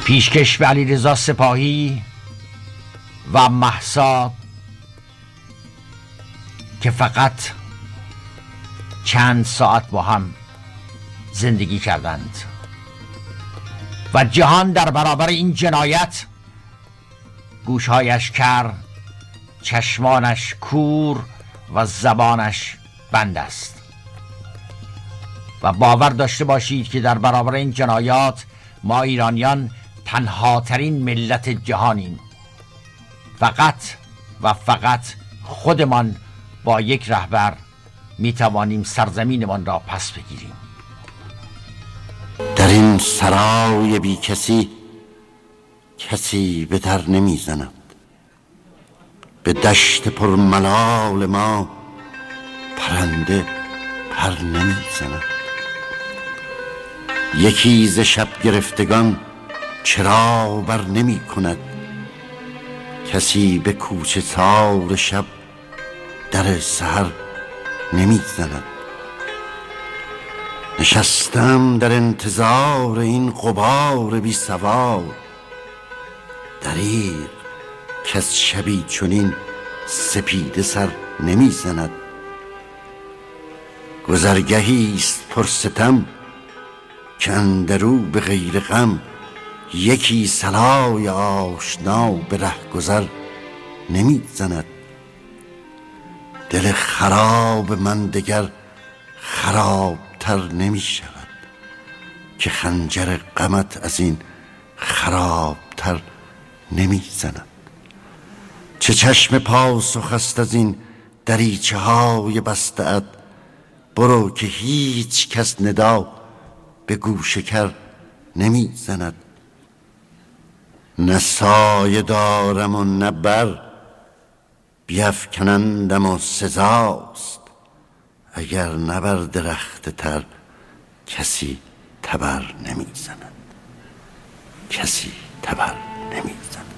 پیشکش به علیرضا سپاهی و مهسا که فقط چند ساعت با هم زندگی کردند و جهان در برابر این جنایت گوشهایش کر، چشمانش کور و زبانش بند است. و باور داشته باشید که در برابر این جنایات ما ایرانیان تنها ترین ملت جهانیم. فقط و فقط خودمان با یک رهبر می توانیم سرزمینمان را پس بگیریم. در این سرای بی کسی کسی به در نمی زند. به دشت پرملال ما پرنده پر نمی زند. یکی ز شب گرفتگان چرا بر نمی کند. کسی به کوچه تار شب در سحر نمی زند. نشستم در انتظار این غبار بی سواد. دریغ کس شبی چنین سپیده سر نمی زند. گذرگهی است پرستم که اندرو به غیر غم یکی صلای آشنا به رهگذر نمی زند. دل خراب من دگر خرابتر نمی شود که خنجر غمت از این خرابتر نمی زند. چه چشم پاسخ است از این دریچه های بسته ات. برو که هیچ کس ندا به گوش کر نمی زند. نه سایه دارم و نه بر، بیفکنندم و سزاست. اگر نه بر درخت تر کسی تبر نمی زند. کسی تبر نمی زند.